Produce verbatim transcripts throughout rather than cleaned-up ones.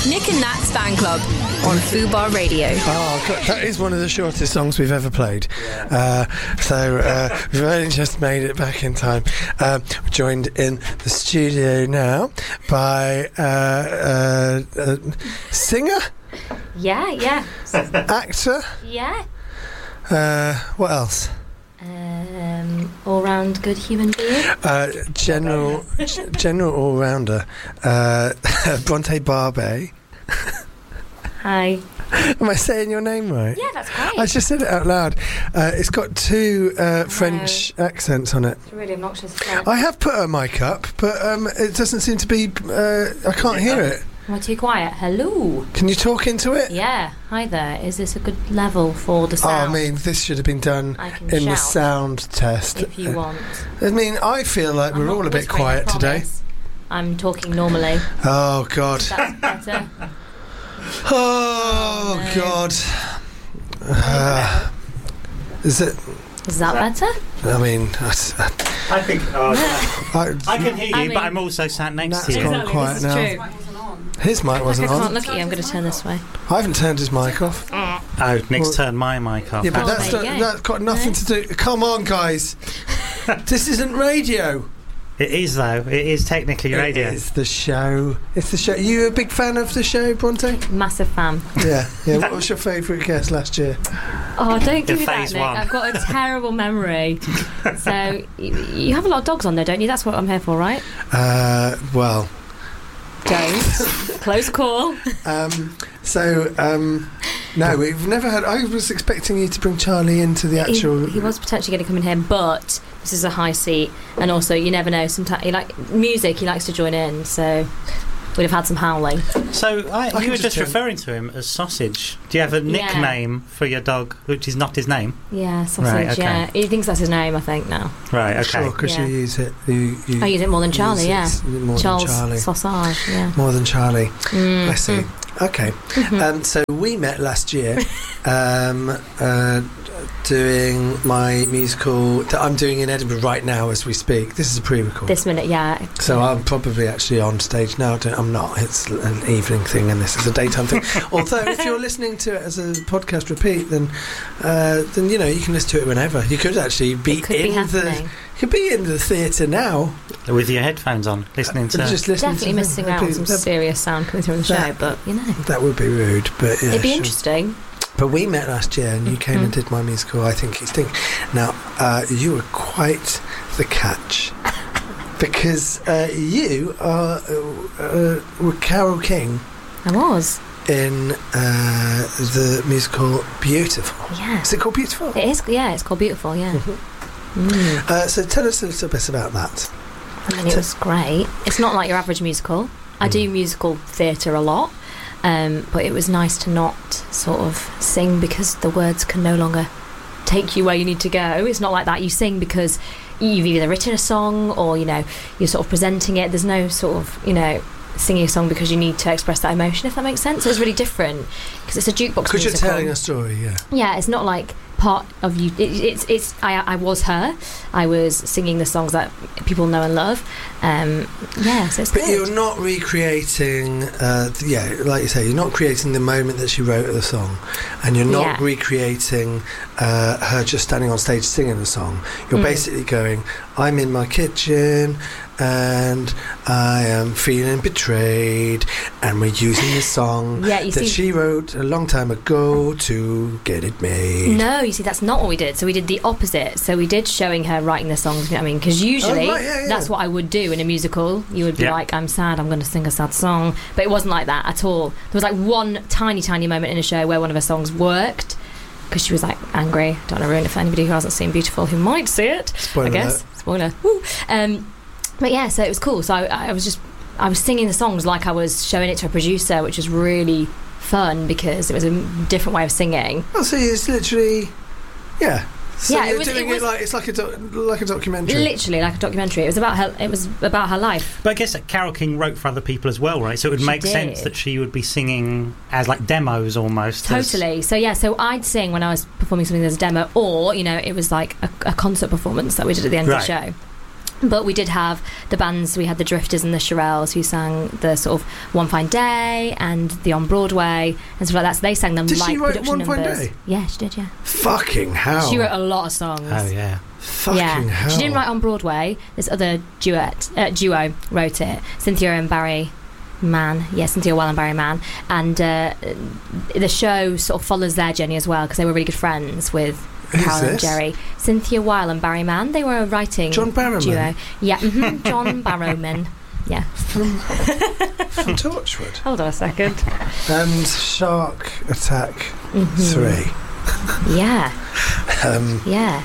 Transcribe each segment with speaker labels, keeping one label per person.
Speaker 1: Nick and Nat's Fan Club on Fubar Radio.
Speaker 2: Oh, God, that is one of the shortest songs we've ever played. Uh, so uh, we've only just made it back in time. Uh, we're joined in the studio now by uh, uh, uh, singer,
Speaker 3: Yeah, yeah.
Speaker 2: actor.
Speaker 3: Yeah.
Speaker 2: Uh, what else?
Speaker 3: Um, all-round good human being.
Speaker 2: Uh, general, g- general all-rounder. Uh, Bronte Barbe.
Speaker 3: Hi.
Speaker 2: Am I saying your name right?
Speaker 3: Yeah, that's great.
Speaker 2: I just said it out loud. Uh, it's got two uh, French accents on it.
Speaker 3: It's really obnoxious.
Speaker 2: I have put a mic up, but um, it doesn't seem to be. Uh, I can't hear it.
Speaker 3: Am I too quiet? Hello.
Speaker 2: Can you talk into it?
Speaker 3: Yeah. Hi there. Is this a good level for the
Speaker 2: Oh,
Speaker 3: sound?
Speaker 2: I mean, this should have been done
Speaker 3: I can
Speaker 2: in the
Speaker 3: shout
Speaker 2: sound test.
Speaker 3: if you want.
Speaker 2: I mean, I feel like
Speaker 3: I'm
Speaker 2: we're
Speaker 3: not
Speaker 2: all a bit
Speaker 3: whispering, I
Speaker 2: quiet today.
Speaker 3: promise. I'm talking normally.
Speaker 2: Oh God.
Speaker 3: That's better.
Speaker 2: Oh,
Speaker 3: Oh, no.
Speaker 2: God. Uh, is it?
Speaker 3: Is that better?
Speaker 2: I mean, that's- uh,
Speaker 4: I think. Oh,
Speaker 2: I,
Speaker 4: I can hear you,
Speaker 3: I mean-
Speaker 4: but I'm also sat next
Speaker 2: Nat's
Speaker 4: to you.
Speaker 2: gone quiet now. His mic
Speaker 3: I
Speaker 2: wasn't
Speaker 3: can't
Speaker 2: on.
Speaker 3: look at you. I'm going to turn this way.
Speaker 2: I haven't turned his mic off.
Speaker 4: Oh, Nick's
Speaker 2: Well-
Speaker 4: turned my mic off.
Speaker 2: Yeah, but
Speaker 3: Oh,
Speaker 2: that's,
Speaker 3: there
Speaker 2: not,
Speaker 3: you go.
Speaker 2: that's got nothing to do. Come on, guys. This isn't radio.
Speaker 4: It is, though. It is technically radio.
Speaker 2: It is the show. It's the show. You a big fan of the show, Bronte?
Speaker 3: Massive fan.
Speaker 2: Yeah. Yeah. What was your favourite guest last year?
Speaker 3: Oh, don't give me that,
Speaker 4: phase
Speaker 3: Nick.
Speaker 4: one.
Speaker 3: I've got a terrible memory. So, you, you have a lot of dogs on there, don't you? That's what I'm here for, right?
Speaker 2: Uh, well,
Speaker 3: Don't. Close call.
Speaker 2: um, so um, no, we've never had. I was expecting you to bring Charlie into the
Speaker 3: He,
Speaker 2: actual.
Speaker 3: he was potentially going to come in here, but this is a high seat, and also you never know. Sometimes he like music. He likes to join in, so we'd have had some howling.
Speaker 4: So I,
Speaker 2: can
Speaker 4: you were
Speaker 2: just
Speaker 4: just
Speaker 2: turn-
Speaker 4: referring to him as Sausage. Do you have a
Speaker 3: Yeah.
Speaker 4: nickname for your dog, which is not his name?
Speaker 3: Yeah, sausage.
Speaker 4: Right, okay.
Speaker 3: Yeah, he thinks that's his name. I think now.
Speaker 4: Right. Okay.
Speaker 2: Sure, because
Speaker 3: Yeah.
Speaker 2: you use it. You, you
Speaker 3: I use it more than
Speaker 2: use
Speaker 3: Charlie.
Speaker 2: it
Speaker 3: Yeah,
Speaker 2: more
Speaker 3: Charles
Speaker 2: than Charlie.
Speaker 3: Sausage. Yeah.
Speaker 2: More than Charlie.
Speaker 3: Mm.
Speaker 2: I see. Okay.
Speaker 3: Mhm.
Speaker 2: Um, so we met last year um, uh, doing my musical that I'm doing in Edinburgh right now as we speak. This is a pre-record.
Speaker 3: This minute, yeah.
Speaker 2: So I'm probably actually on stage now. Don't- I'm not. It's an evening thing and this is a daytime thing. Although if you're listening to it as a podcast repeat, then uh, then you know you can listen to it whenever. You could actually be
Speaker 3: It could
Speaker 2: in
Speaker 3: be
Speaker 2: the
Speaker 3: happening.
Speaker 2: you could be in the theatre now.
Speaker 4: With your headphones on, listening to.
Speaker 2: Just listening
Speaker 3: Definitely
Speaker 2: to
Speaker 3: missing out on some
Speaker 2: that,
Speaker 3: serious sound coming through on the show,
Speaker 2: that-
Speaker 3: but you know,
Speaker 2: that would be rude, but yeah,
Speaker 3: it'd be
Speaker 2: sure.
Speaker 3: interesting.
Speaker 2: But we met last year and you came
Speaker 3: Mhm.
Speaker 2: and did my musical I Think He's Think. Now, uh, you were quite the catch because uh, you are, uh, uh, were Carole King
Speaker 3: I was.
Speaker 2: in uh, the musical Beautiful.
Speaker 3: Yeah.
Speaker 2: Is it called Beautiful?
Speaker 3: It is. Yeah, it's called Beautiful. Yeah. Mm.
Speaker 2: Uh, so tell us a little bit about that.
Speaker 3: I mean, it was great. It's not like your average musical. I do musical theatre a lot, um, but it was nice to not sort of sing because the words can no longer take you where you need to go. It's not like that. You sing because you've either written a song or, you know, you're sort of presenting it. There's no sort of, you know, singing a song because you need to express that emotion, if that makes sense. So it's really different because it's a jukebox
Speaker 2: Because you're
Speaker 3: musical.
Speaker 2: telling a story, yeah.
Speaker 3: Yeah, it's not like part of you. It, it's it's. I I was her. I was singing the songs that people know and love. Um, yeah, so it's
Speaker 2: But
Speaker 3: good.
Speaker 2: you're not recreating, uh, th- yeah, like you say, you're not creating the moment that she wrote the song, and you're not
Speaker 3: Yeah.
Speaker 2: recreating uh, her just standing on stage singing the song. You're
Speaker 3: Mm.
Speaker 2: basically going, I'm in my kitchen and I am feeling betrayed, and we're using the song
Speaker 3: Yeah, you
Speaker 2: that
Speaker 3: see-
Speaker 2: she wrote a long time ago to get it made.
Speaker 3: No, you see, that's not what we did. So we did the opposite. So we did showing her writing the songs. You know what I mean, because usually
Speaker 2: Oh, right, yeah, yeah.
Speaker 3: that's what I would do in a musical. You would be
Speaker 4: Yeah.
Speaker 3: like, "I'm sad, I'm going to sing a sad song," but it wasn't like that at all. There was like one tiny, tiny moment in a show where one of her songs worked because she was like angry. Don't want to ruin it for anybody who hasn't seen Beautiful, who might see it.
Speaker 2: Spoiler
Speaker 3: I guess
Speaker 2: alert.
Speaker 3: spoiler. Woo. Um, but yeah, so it was cool. So I, I was just I was singing the songs like I was showing it to a producer, which was really fun because it was a different way of singing.
Speaker 2: Well, see, it's literally, yeah. So
Speaker 3: Yeah, it
Speaker 2: you're
Speaker 3: was-
Speaker 2: doing
Speaker 3: it
Speaker 2: it,
Speaker 3: was-
Speaker 2: like it's like a doc- like a documentary.
Speaker 3: Literally like a documentary. It was about her. It was about her life.
Speaker 4: But I guess that Carole King wrote for other people as well, right? So it would
Speaker 3: She
Speaker 4: make
Speaker 3: did.
Speaker 4: sense that she would be singing as like demos almost. as-
Speaker 3: Totally. So yeah. So I'd sing when I was performing something as a demo, or you know, it was like a, a concert performance that we did at the end
Speaker 4: Right.
Speaker 3: of the show. But we did have the bands, we had the Drifters and the Shirelles who sang the sort of One Fine Day and the On Broadway and stuff like that. So they sang them
Speaker 2: Did
Speaker 3: like
Speaker 2: she write
Speaker 3: production
Speaker 2: One Fine
Speaker 3: numbers.
Speaker 2: Day?
Speaker 3: Yeah, she did, yeah.
Speaker 2: Fucking hell.
Speaker 3: She wrote a lot of songs.
Speaker 4: Oh, yeah.
Speaker 2: Fucking
Speaker 3: yeah.
Speaker 2: hell.
Speaker 3: She didn't write On Broadway. This other duet, uh, duo wrote it. Cynthia and Barry Mann. Yeah, Cynthia Weil and Barry Mann. And uh, the show sort of follows their journey as well because they were really good friends with
Speaker 2: Who's
Speaker 3: Carol and
Speaker 2: this?
Speaker 3: Jerry. Cynthia Weil and Barry Mann. They were a writing
Speaker 2: John Barrowman?
Speaker 3: duo. Yeah, mm-hmm, John Barrowman. Yeah.
Speaker 2: From, from Torchwood.
Speaker 3: Hold on a second.
Speaker 2: And Shark Attack
Speaker 3: Mhm.
Speaker 2: three.
Speaker 3: Yeah.
Speaker 2: Um,
Speaker 3: Yeah.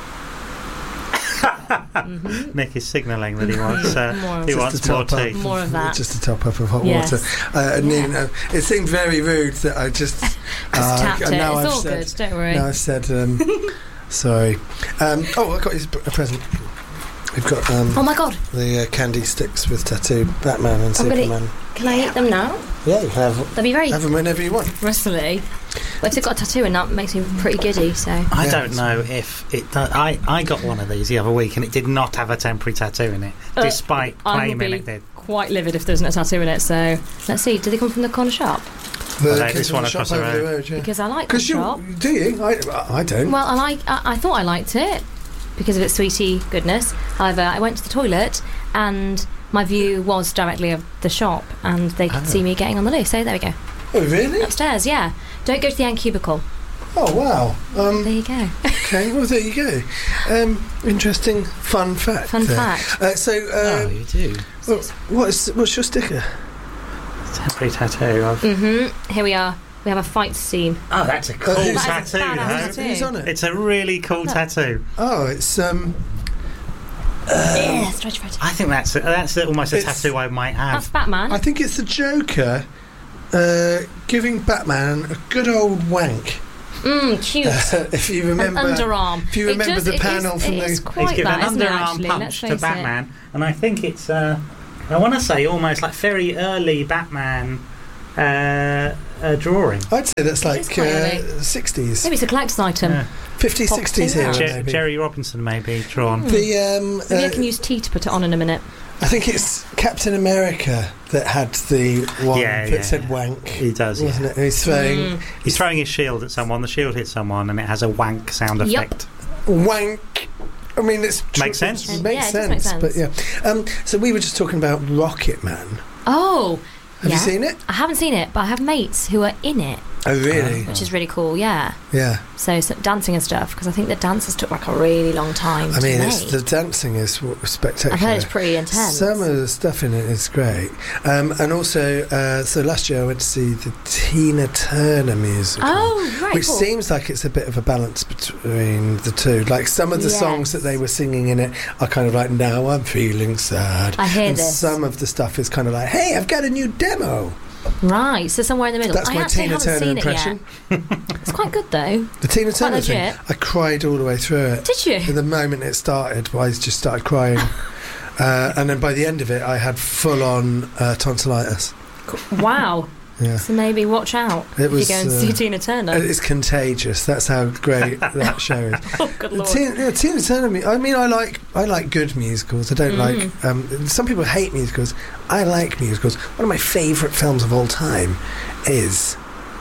Speaker 3: mm-hmm.
Speaker 4: Nick is signalling that he wants uh,
Speaker 3: More of
Speaker 4: he
Speaker 3: that.
Speaker 4: wants
Speaker 2: Just to
Speaker 4: more
Speaker 2: top up.
Speaker 4: tea.
Speaker 3: More of that.
Speaker 2: Just a top up of hot
Speaker 3: Yes.
Speaker 2: water. Uh, and
Speaker 3: Yeah.
Speaker 2: then, uh, it seemed very rude that I just.
Speaker 3: Just
Speaker 2: uh,
Speaker 3: tapped it.
Speaker 2: now
Speaker 3: It's
Speaker 2: I've
Speaker 3: all
Speaker 2: said,
Speaker 3: good, don't worry.
Speaker 2: Now I've said. Um, sorry. Um, oh, I got you a present. We've got um,
Speaker 3: Oh my god,
Speaker 2: the uh, candy sticks with tattoo Batman and
Speaker 3: I'm gonna-
Speaker 2: Superman.
Speaker 3: can I eat them now?
Speaker 2: Yeah, you can have,
Speaker 3: That'd be very
Speaker 2: have them whenever you want.
Speaker 3: rustly. But if they've got a tattoo and that makes me pretty giddy, so.
Speaker 4: I
Speaker 2: Yeah,
Speaker 4: don't
Speaker 2: it's
Speaker 4: know if it does. I, I got one of these the other week and it did not have a temporary tattoo in it,
Speaker 3: Uh,
Speaker 4: despite
Speaker 3: I will
Speaker 4: claiming
Speaker 3: be
Speaker 4: it did.
Speaker 3: quite livid if there's no tattoo in it, so. Let's see, do they come from the corner shop?
Speaker 2: The,
Speaker 4: Well, this one
Speaker 2: shop
Speaker 4: across the
Speaker 2: over
Speaker 4: road.
Speaker 2: yeah.
Speaker 3: Because I like the
Speaker 2: Because you
Speaker 3: shop.
Speaker 2: do you? I, I don't.
Speaker 3: Well, I like. I, I thought I liked it because of its sweetie goodness. However, I went to the toilet and my view was directly of the shop, and they could
Speaker 2: Oh.
Speaker 3: see me getting on the loo. So there we go.
Speaker 2: Oh really?
Speaker 3: Upstairs, yeah. Don't go to the ant cubicle.
Speaker 2: Oh wow. Um,
Speaker 3: There you go.
Speaker 2: okay, well there you go. Um, interesting fun fact.
Speaker 3: Fun
Speaker 2: there.
Speaker 3: fact.
Speaker 2: Uh, so,
Speaker 4: oh,
Speaker 2: uh,
Speaker 4: you do.
Speaker 2: well, what is what's your sticker?
Speaker 4: Temporary tattoo. Of,
Speaker 3: Mm-hmm. Here we are. We have a fight scene.
Speaker 4: oh, that's a cool
Speaker 2: who's-
Speaker 3: That is a
Speaker 4: tattoo.
Speaker 3: badass
Speaker 4: though.
Speaker 3: tattoo.
Speaker 2: Who's on it?
Speaker 4: It's a really cool
Speaker 3: Look.
Speaker 4: tattoo.
Speaker 2: Oh, it's um.
Speaker 3: yeah, stretch Fred.
Speaker 4: I think that's that's almost a
Speaker 2: It's-
Speaker 4: tattoo I might
Speaker 3: That's
Speaker 4: have.
Speaker 3: Batman.
Speaker 2: I think it's the Joker uh, giving Batman a good old wank.
Speaker 3: Mmm, cute.
Speaker 2: if you remember,
Speaker 3: An underarm.
Speaker 2: if you
Speaker 3: It
Speaker 2: remember
Speaker 3: does-
Speaker 2: the
Speaker 3: it is-
Speaker 2: panel from
Speaker 3: it is
Speaker 2: the-
Speaker 3: quite
Speaker 4: He's given
Speaker 3: that,
Speaker 4: an
Speaker 3: isn't it,
Speaker 4: underarm
Speaker 3: actually?
Speaker 4: punch
Speaker 3: Let's
Speaker 4: to
Speaker 3: face it.
Speaker 4: Batman, and I think it's uh, I want to say almost like very early Batman uh, uh, drawing.
Speaker 2: I'd say that's
Speaker 3: It is
Speaker 2: like
Speaker 3: quite early.
Speaker 2: uh, sixties,
Speaker 3: Maybe it's a collector's item.
Speaker 4: Yeah.
Speaker 2: fifties,
Speaker 3: Pop
Speaker 2: sixties
Speaker 3: tin
Speaker 2: era,
Speaker 3: out.
Speaker 4: Je-
Speaker 2: maybe.
Speaker 4: Jerry Robinson maybe drawn.
Speaker 2: The um,
Speaker 3: Maybe I
Speaker 2: uh,
Speaker 3: can use tea to put it on in a minute.
Speaker 2: I think it's Captain America that had the one
Speaker 4: Yeah,
Speaker 2: that
Speaker 4: yeah,
Speaker 2: said
Speaker 4: yeah.
Speaker 2: wank,
Speaker 4: He does,
Speaker 2: wasn't
Speaker 4: yeah.
Speaker 2: it? And he's throwing
Speaker 3: Mm.
Speaker 4: He's throwing his shield at someone. The shield hits someone, and it has a wank sound
Speaker 3: Yup.
Speaker 4: effect.
Speaker 2: wank. I mean, it's tr-
Speaker 4: Makes sense.
Speaker 2: It
Speaker 3: Yeah,
Speaker 2: makes
Speaker 3: it does make
Speaker 2: sense, but yeah. Um, so we were just talking about Rocket Man.
Speaker 3: Oh,
Speaker 2: Have
Speaker 3: yeah.
Speaker 2: you seen it?
Speaker 3: I haven't seen it, but I have mates who are in it,
Speaker 2: Oh, really?
Speaker 3: which is really cool. Yeah.
Speaker 2: Yeah.
Speaker 3: So, so dancing and stuff, because I think the dances took like a really long time.
Speaker 2: I
Speaker 3: to
Speaker 2: mean,
Speaker 3: make.
Speaker 2: it's, the dancing is w- spectacular.
Speaker 3: I've heard it's pretty intense.
Speaker 2: Some of the stuff in it is great. Um, and also, uh, so last year I went to see the Tina Turner musical.
Speaker 3: Oh, right.
Speaker 2: Which
Speaker 3: cool.
Speaker 2: seems like it's a bit of a balance between the two. Like some of the songs that
Speaker 3: Yes.
Speaker 2: they were singing in it are kind of like, now I'm feeling sad.
Speaker 3: I hear
Speaker 2: and
Speaker 3: this.
Speaker 2: some of the stuff is kind of like, hey, I've got a new demo.
Speaker 3: Right, so somewhere in the middle.
Speaker 2: That's
Speaker 3: I
Speaker 2: my
Speaker 3: actually
Speaker 2: Tina
Speaker 3: haven't
Speaker 2: Turner
Speaker 3: seen
Speaker 2: impression.
Speaker 3: It yet. It's quite good though.
Speaker 2: The Tina Turner
Speaker 3: Quite
Speaker 2: thing,
Speaker 3: legit.
Speaker 2: I cried all the way through it.
Speaker 3: Did you?
Speaker 2: The moment it started, I just started crying. uh, and then by the end of it, I had full-on uh, tonsillitis.
Speaker 3: Wow.
Speaker 2: Yeah.
Speaker 3: So maybe watch out
Speaker 2: It
Speaker 3: if
Speaker 2: was,
Speaker 3: you go and
Speaker 2: uh,
Speaker 3: see Tina Turner.
Speaker 2: It's contagious. That's how great that show is.
Speaker 3: Oh, good lord.
Speaker 2: Tina, yeah, Tina Turner. mu- I mean, I like I like good musicals. I don't
Speaker 3: Mm.
Speaker 2: like. Um, some people hate musicals. I like musicals. One of my favourite films of all time is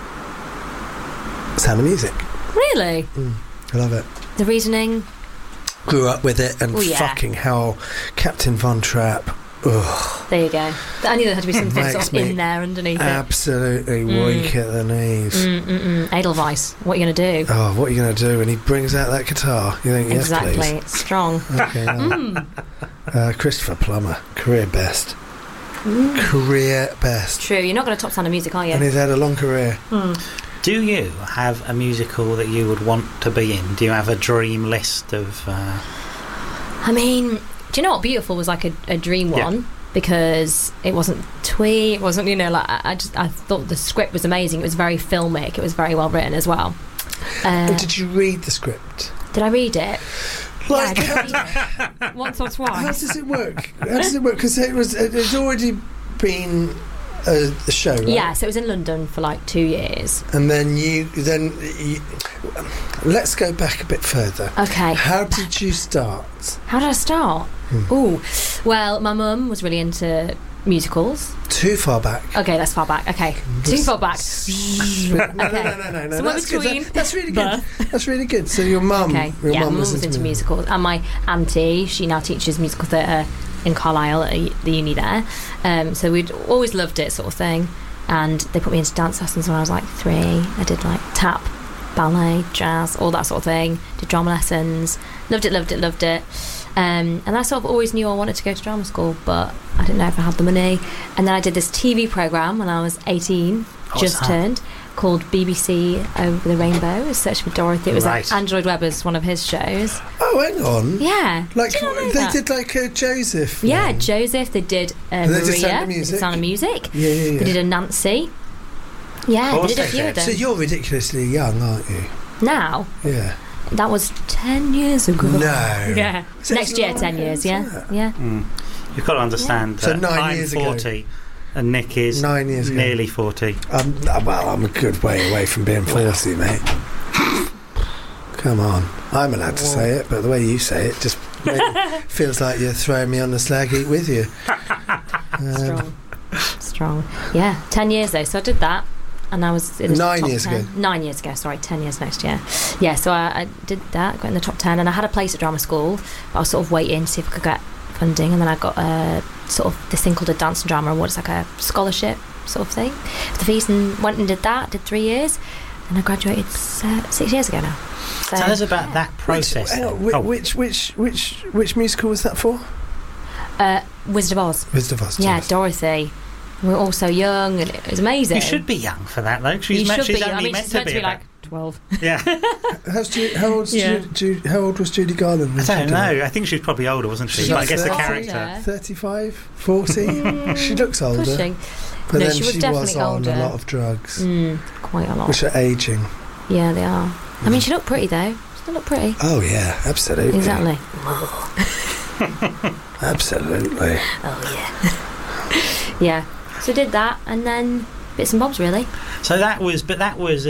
Speaker 2: Sound of Music.
Speaker 3: Really?
Speaker 2: I love it.
Speaker 3: The reasoning?
Speaker 2: Grew up with it, and
Speaker 3: Oh, yeah.
Speaker 2: fucking hell, Captain Von Trapp. Ugh,
Speaker 3: There you go. I knew there had to be something
Speaker 2: Makes
Speaker 3: sort of
Speaker 2: me
Speaker 3: in there underneath
Speaker 2: absolutely
Speaker 3: Mm.
Speaker 2: weak at the knees.
Speaker 3: it. Mm-mm-mm. Edelweiss. What are you going to do?
Speaker 2: Oh, what are you going to do when he brings out that guitar? You think, yes,
Speaker 3: exactly.
Speaker 2: please.
Speaker 3: It's strong.
Speaker 2: Okay, well,
Speaker 3: Mm.
Speaker 2: uh, Christopher Plummer, career best.
Speaker 3: Mm.
Speaker 2: Career best.
Speaker 3: True. You're not going to top Sound of Music, are you?
Speaker 2: And he's had a long career.
Speaker 3: Mm.
Speaker 4: Do you have a musical that you would want to be in? Do you have a dream list of? Uh,
Speaker 3: I mean, do you know what? Beautiful was like a, a dream
Speaker 4: Yeah.
Speaker 3: one because it wasn't twee. It wasn't, you know, like I, I just I thought the script was amazing. It was very filmic. It was very well written as well. Uh,
Speaker 2: Oh, did you read the script?
Speaker 3: did I read it?
Speaker 2: Like,
Speaker 3: Yeah, I did read it. Once or
Speaker 2: how
Speaker 3: twice.
Speaker 2: does it work? How does it work? Because it was it had already been a, a show, right?
Speaker 3: Yeah, so it was in London for like two years.
Speaker 2: And then you, then you, let's go back a bit further.
Speaker 3: Okay.
Speaker 2: How did you start?
Speaker 3: How did I start?
Speaker 2: Hmm.
Speaker 3: Ooh, well, my mum was really into musicals.
Speaker 2: Too far back.
Speaker 3: Okay, that's far back. Okay, too far back.
Speaker 2: no, no, no, no, no, no.
Speaker 3: Somewhere
Speaker 2: That's good.
Speaker 3: between
Speaker 2: That- That's really good. That's really good. So your mum,
Speaker 3: Okay,
Speaker 2: your
Speaker 3: yeah,
Speaker 2: mum
Speaker 3: mum
Speaker 2: was,
Speaker 3: was into musicals, and my auntie, she now teaches musical theatre in Carlisle at a, the uni there. Um, so we'd always loved it, sort of thing. And they put me into dance lessons when I was like three. I did like tap, ballet, jazz, all that sort of thing. Did drama lessons. Loved it, loved it, loved it. Um, and I sort of always knew I wanted to go to drama school, but I didn't know if I had the money. And then I did this T V programme when I was eighteen,
Speaker 4: What's
Speaker 3: just
Speaker 4: that?
Speaker 3: turned, called B B C Over the Rainbow. It was Search for Dorothy. It was
Speaker 4: Right.
Speaker 3: like Android Webber's one of his shows.
Speaker 2: Oh, hang on.
Speaker 3: Yeah.
Speaker 2: Like
Speaker 3: Did you not know
Speaker 2: they
Speaker 3: that?
Speaker 2: did like a Joseph.
Speaker 3: Yeah,
Speaker 2: one.
Speaker 3: Joseph. They did uh,
Speaker 2: And they
Speaker 3: Maria.
Speaker 2: did Sound of
Speaker 3: They did
Speaker 2: Music.
Speaker 3: Sound of Music.
Speaker 2: Yeah, yeah, yeah.
Speaker 3: They did a Nancy. Yeah,
Speaker 4: Of
Speaker 3: they
Speaker 4: course
Speaker 3: did a
Speaker 4: they
Speaker 3: few
Speaker 4: did.
Speaker 3: of them.
Speaker 2: So you're ridiculously young, aren't you?
Speaker 3: Now,
Speaker 2: Yeah.
Speaker 3: that was ten years ago.
Speaker 2: No.
Speaker 3: Yeah.
Speaker 2: So
Speaker 3: Next
Speaker 2: it's
Speaker 3: year,
Speaker 2: long
Speaker 3: ten
Speaker 2: ago,
Speaker 3: years.
Speaker 2: isn't
Speaker 3: Yeah.
Speaker 2: it?
Speaker 3: Yeah.
Speaker 4: Mm. You've got to understand
Speaker 2: So
Speaker 4: that
Speaker 2: nine
Speaker 4: I'm
Speaker 2: years ago.
Speaker 4: forty and Nick is
Speaker 2: Nine years ago.
Speaker 4: nearly forty.
Speaker 2: Um, well, I'm a good way away from being forty, mate. Come on. I'm allowed to say it, but the way you say it just make, feels like you're throwing me on the slag heap with you. Um,
Speaker 3: Strong. Strong. Yeah. Ten years though. So I did that. And I was in the
Speaker 2: Nine
Speaker 3: top
Speaker 2: years
Speaker 3: ten.
Speaker 2: ago.
Speaker 3: Nine years ago, sorry, ten years next year. Yeah, so I, I did that, got in the top ten, and I had a place at drama school, but I was sort of waiting to see if I could get funding, and then I got a sort of this thing called a Dance and Drama Award. It's like a scholarship sort of thing for the fees, and went and did that, did three years, and I graduated uh, six years ago now. So,
Speaker 4: Tell us about
Speaker 3: yeah.
Speaker 4: that process.
Speaker 2: Which, hang on,
Speaker 4: then.
Speaker 2: which,
Speaker 4: Oh,
Speaker 2: which, which, which, which musical was that for?
Speaker 3: Uh, Wizard of Oz.
Speaker 2: Wizard of Oz.
Speaker 3: Yeah,
Speaker 2: tell us.
Speaker 3: Dorothy. We were all so young, and it was amazing.
Speaker 4: you should be young for that, though. She's,
Speaker 3: You
Speaker 4: meant,
Speaker 3: should
Speaker 4: she's
Speaker 3: be.
Speaker 4: only
Speaker 3: I mean,
Speaker 4: meant
Speaker 3: she's
Speaker 4: to
Speaker 3: meant
Speaker 4: be,
Speaker 3: to be
Speaker 4: about-
Speaker 3: like twelve.
Speaker 4: Yeah.
Speaker 2: How's Ju- how, old's
Speaker 3: Yeah.
Speaker 2: Ju- Ju- how old was Judy Garland? when
Speaker 4: I
Speaker 2: she
Speaker 4: don't
Speaker 2: did
Speaker 4: know.
Speaker 2: it?
Speaker 4: I think she was probably older, wasn't she?
Speaker 2: She's
Speaker 4: But I
Speaker 2: not
Speaker 4: guess the
Speaker 2: thirty.
Speaker 4: character.
Speaker 3: Older.
Speaker 2: thirty-five, forty? She looks older.
Speaker 3: Pushing.
Speaker 2: But
Speaker 3: No,
Speaker 2: then
Speaker 3: she was
Speaker 2: she
Speaker 3: definitely
Speaker 2: was on
Speaker 3: older.
Speaker 2: a lot of drugs,
Speaker 3: Mm, quite a lot.
Speaker 2: which are aging.
Speaker 3: Yeah, they are. I mean, she looked pretty though. She still looked pretty.
Speaker 2: Oh, yeah, absolutely.
Speaker 3: Exactly.
Speaker 2: Absolutely.
Speaker 3: Oh yeah. Yeah. So did that, and then bits and bobs really.
Speaker 4: So that was, but that was